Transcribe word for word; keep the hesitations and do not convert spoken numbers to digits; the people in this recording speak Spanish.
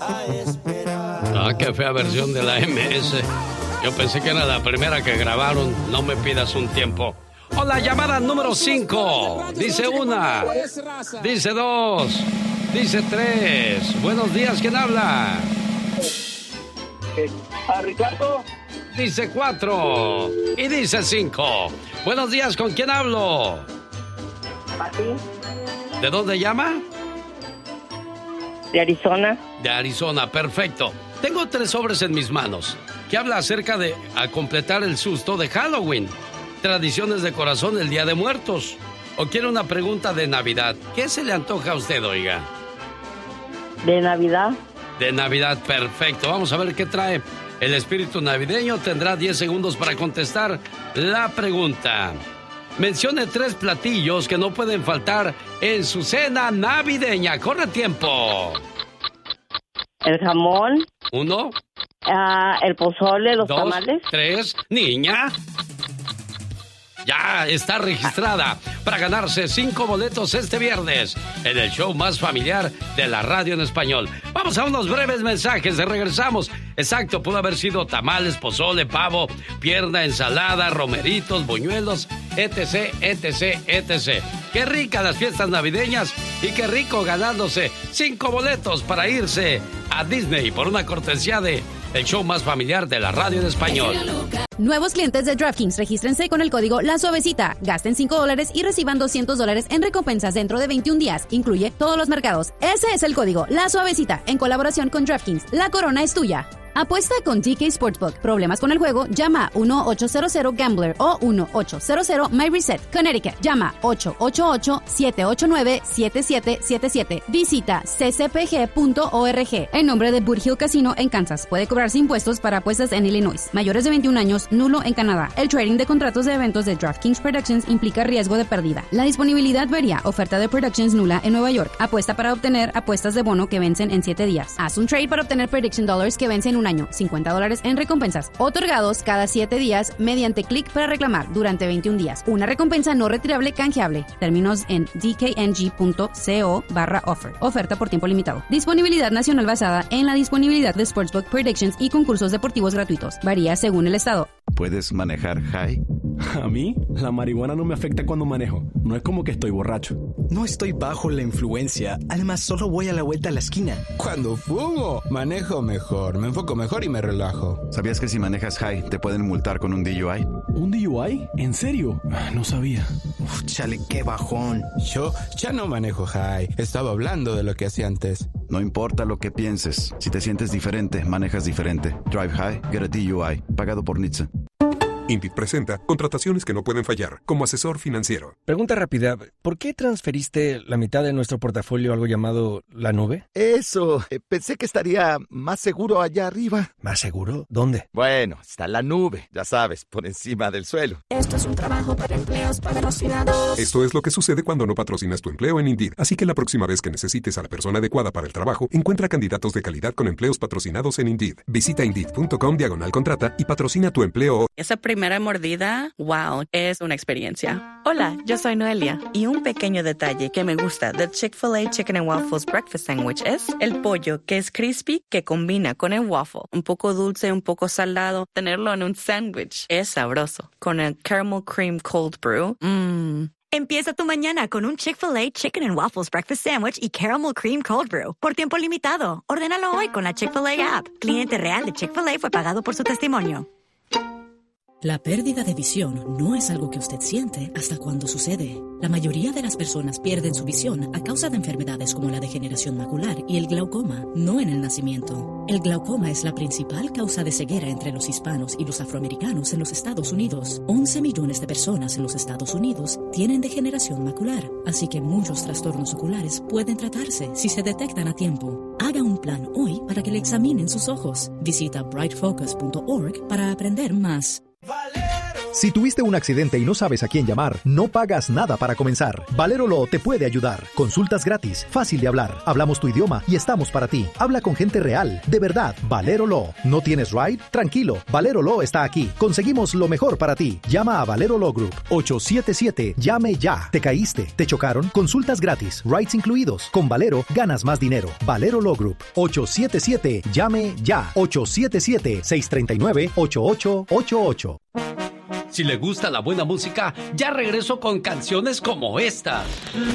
Ah, qué fea versión de la eme ese. Yo pensé que era la primera que grabaron. No me pidas un tiempo. Hola, llamada número cinco. Dice una. Dice dos. Dice tres. Buenos días, ¿quién habla? ¿A Ricardo? Dice cuatro. Y dice cinco. Buenos días, ¿con quién hablo? ¿A ti? ¿De dónde llama? De Arizona. De Arizona, perfecto. Tengo tres sobres en mis manos que habla acerca de a completar el susto de Halloween, tradiciones de corazón el Día de Muertos. ¿O quiere una pregunta de Navidad? ¿Qué se le antoja a usted, oiga? ¿De Navidad? De Navidad, perfecto. Vamos a ver qué trae el espíritu navideño. Tendrá diez segundos para contestar la pregunta. Mencione tres platillos que no pueden faltar en su cena navideña. ¡Corre tiempo! El jamón. Uno. Uh, el pozole, los dos, tamales. Tres. Niña. Ya está registrada para ganarse cinco boletos este viernes en el show más familiar de la radio en español. Vamos a unos breves mensajes, regresamos. Exacto, pudo haber sido tamales, pozole, pavo, pierna, ensalada, romeritos, buñuelos, etc, etc, etc. Qué ricas las fiestas navideñas y qué rico ganándose cinco boletos para irse a Disney por una cortesía de el show más familiar de la radio en español. Nuevos clientes de DraftKings, regístrense con el código La Suavecita. Gasten cinco dólares y reciban doscientos dólares en recompensas dentro de veintiún días. Incluye todos los mercados. Ese es el código La Suavecita, en colaboración con DraftKings. La corona es tuya. Apuesta con D K Sportsbook. ¿Problemas con el juego? Llama uno ocho cero cero Gambler o uno ocho cero cero My Reset. Connecticut. Llama ocho ocho ocho, siete ocho nueve, siete siete siete siete. Visita c c p g punto org. En nombre de Boot Hill Casino en Kansas. Puede cobrarse impuestos para apuestas en Illinois. Mayores de veintiún años, nulo en Canadá. El trading de contratos de eventos de DraftKings Productions implica riesgo de pérdida. La disponibilidad varía. Oferta de Productions nula en Nueva York. Apuesta para obtener apuestas de bono que vencen en siete días. Haz un trade para obtener Prediction Dollars que vencen en un año, cincuenta dólares en recompensas, otorgados cada siete días mediante clic para reclamar durante veintiún días. Una recompensa no retirable canjeable. Términos en d k n g punto co barra offer. Oferta por tiempo limitado. Disponibilidad nacional basada en la disponibilidad de Sportsbook Predictions y concursos deportivos gratuitos. Varía según el estado. ¿Puedes manejar high? A mí, la marihuana no me afecta cuando manejo. No es como que estoy borracho. No estoy bajo la influencia. Además, solo voy a la vuelta a la esquina. Cuando fumo, manejo mejor, me enfoco mejor y me relajo. ¿Sabías que si manejas high te pueden multar con un D U I? ¿Un D U I? ¿En serio? No sabía. Uf, chale, qué bajón. Yo ya no manejo high. Estaba hablando de lo que hacía antes. No importa lo que pienses. Si te sientes diferente, manejas diferente. Drive high, get a D U I. Pagado por N H T S A. Indeed presenta contrataciones que no pueden fallar como asesor financiero. Pregunta rápida, ¿por qué transferiste la mitad de nuestro portafolio a algo llamado la nube? Eso, eh, pensé que estaría más seguro allá arriba. ¿Más seguro? ¿Dónde? Bueno, está la nube, ya sabes, por encima del suelo. Esto es un trabajo para empleos patrocinados. Esto es lo que sucede cuando no patrocinas tu empleo en Indeed. Así que la próxima vez que necesites a la persona adecuada para el trabajo, encuentra candidatos de calidad con empleos patrocinados en Indeed. Visita Indeed punto com diagonal contrata y patrocina tu empleo. Esa primera mordida, wow, es una experiencia. Hola, yo soy Noelia y un pequeño detalle que me gusta del Chick-fil-A Chicken and Waffles Breakfast Sandwich es el pollo que es crispy que combina con el waffle. Un poco dulce, un poco salado. Tenerlo en un sándwich es sabroso. Con el Caramel Cream Cold Brew, mmm. Empieza tu mañana con un Chick-fil-A Chicken and Waffles Breakfast Sandwich y Caramel Cream Cold Brew. Por tiempo limitado. Ordénalo hoy con la Chick-fil-A app. Cliente real de Chick-fil-A fue pagado por su testimonio. La pérdida de visión no es algo que usted siente hasta cuando sucede. La mayoría de las personas pierden su visión a causa de enfermedades como la degeneración macular y el glaucoma, no en el nacimiento. El glaucoma es la principal causa de ceguera entre los hispanos y los afroamericanos en los Estados Unidos. once millones de personas en los Estados Unidos tienen degeneración macular, así que muchos trastornos oculares pueden tratarse si se detectan a tiempo. Haga un plan hoy para que le examinen sus ojos. Visita bright focus punto org para aprender más. Si tuviste un accidente y no sabes a quién llamar, no pagas nada para comenzar. Valero Law te puede ayudar. Consultas gratis, fácil de hablar. Hablamos tu idioma y estamos para ti. Habla con gente real, de verdad. Valero Law. ¿No tienes ride? Tranquilo, Valero Law está aquí. Conseguimos lo mejor para ti. Llama a Valero Law Group. ocho siete siete, llame ya. ¿Te caíste? ¿Te chocaron? Consultas gratis, rides incluidos. Con Valero ganas más dinero. Valero Law Group. ocho siete siete, llame ya. ocho siete siete, seis tres nueve, ocho ocho ocho ocho. Si le gusta la buena música, ya regreso con canciones como esta.